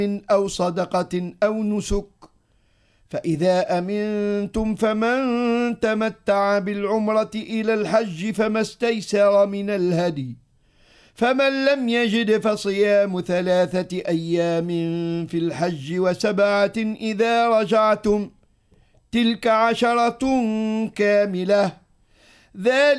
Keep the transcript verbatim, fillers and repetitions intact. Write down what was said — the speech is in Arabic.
أو صدقة أو نسك، فإذا أمنتم فمن تمتع بالعمرة إلى الحج فما استيسر من الهدي، فمن لم يجد فصيام ثلاثة أيام في الحج وسبعة إذا رجعتم، تلك عشرة كاملة، ذلك